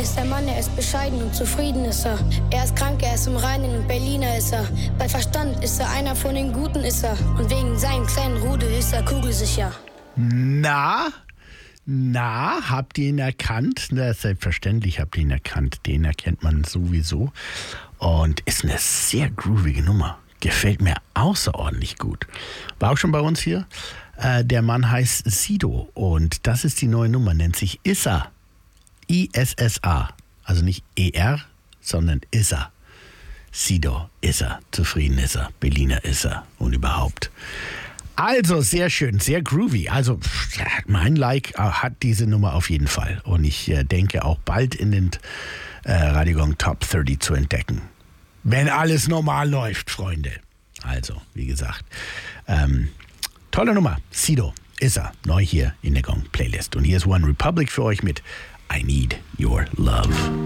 ist der Mann, er ist bescheiden und zufrieden ist er. Er ist krank, er ist im Reinen und Berliner ist er. Bei Verstand ist er einer von den Guten ist er. Und wegen seinem kleinen Rudel ist er kugelsicher. Na, habt ihr ihn erkannt? Na, selbstverständlich habt ihr ihn erkannt. Den erkennt man sowieso. Und ist eine sehr groovige Nummer. Gefällt mir außerordentlich gut. War auch schon bei uns hier. Der Mann heißt Sido und das ist die neue Nummer, nennt sich Issa. I-S-S-A. Also nicht E-R, sondern Issa. Sido, Issa. Zufrieden ist er. Berliner ist er. Und überhaupt. Also sehr schön, sehr groovy. Also mein Like hat diese Nummer auf jeden Fall. Und ich denke auch bald in den Radio Gong Top 30 zu entdecken. Wenn alles normal läuft, Freunde. Also, wie gesagt, tolle Nummer. Sido, Issa, neu hier in der Gong Playlist. Und hier ist One Republic für euch mit I Need Your Love.